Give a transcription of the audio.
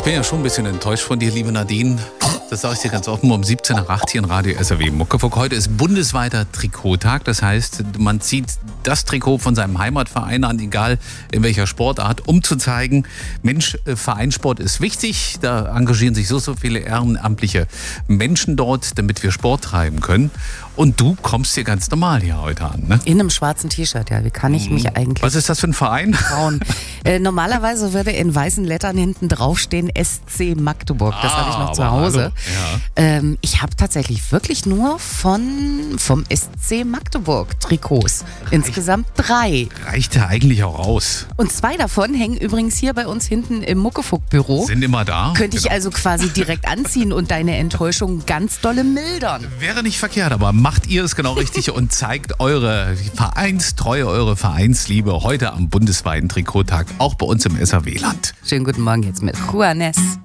Ich bin ja schon ein bisschen enttäuscht von dir, liebe Nadine. Das sage ich dir ganz offen, um 17:08 hier in Radio SAW Muckefuck. Heute ist bundesweiter Trikottag. Das heißt, man zieht das Trikot von seinem Heimatverein an, egal in welcher Sportart, um zu zeigen, Mensch, Vereinssport ist wichtig. Da engagieren sich so viele ehrenamtliche Menschen dort, damit wir Sport treiben können. Und du kommst hier ganz normal hier heute an, ne? In einem schwarzen T-Shirt, ja. Wie kann ich mich eigentlich... Was ist das für ein Verein? Trauen? Normalerweise würde in weißen Lettern hinten draufstehen SC Magdeburg. Das habe ich noch zu Hause. Ja. Ich habe tatsächlich wirklich nur vom SC Magdeburg Trikots. Insgesamt 3. Reicht ja eigentlich auch aus. Und 2 davon hängen übrigens hier bei uns hinten im Muckefuck-Büro. Sind immer da. Könnte ich also quasi direkt anziehen und deine Enttäuschung ganz dolle mildern. Wäre nicht verkehrt, aber macht ihr es genau richtig und zeigt eure Vereinstreue, eure Vereinsliebe heute am bundesweiten Trikottag, auch bei uns im SAW-Land. Schönen guten Morgen jetzt mit Juanes.